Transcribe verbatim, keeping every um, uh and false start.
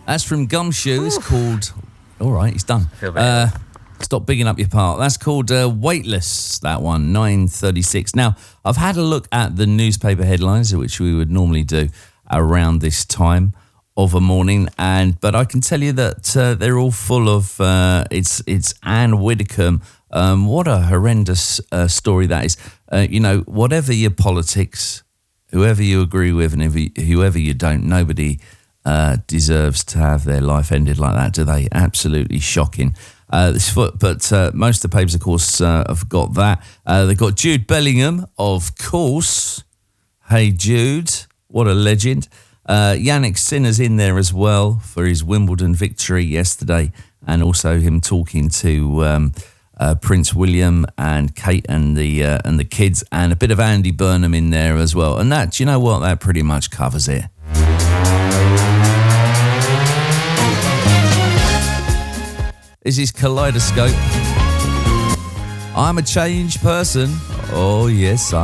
That's from Gumshoe. It's called... All right, he's done. Feel better. Uh, stop bigging up your part. That's called uh, Weightless, that one, nine thirty-six. Now, I've had a look at the newspaper headlines, which we would normally do around this time of a morning, and but I can tell you that uh, they're all full of... Uh, it's, it's Anne Widdecombe. Um, what a horrendous uh, story that is. Uh, you know, whatever your politics, whoever you agree with and if you, whoever you don't, nobody... Uh, deserves to have their life ended like that, do they? Absolutely shocking. Uh, this foot, but uh, most of the papers, of course, uh, have got that. Uh, they've got Jude Bellingham, of course. Hey, Jude, what a legend. Uh, Yannick Sinner's in there as well for his Wimbledon victory yesterday, and also him talking to um, uh, Prince William and Kate and the uh, and the kids, and a bit of Andy Burnham in there as well. And that, do you know what? That pretty much covers it. This is Kaleidoscope. I'm a changed person. Oh, yes, I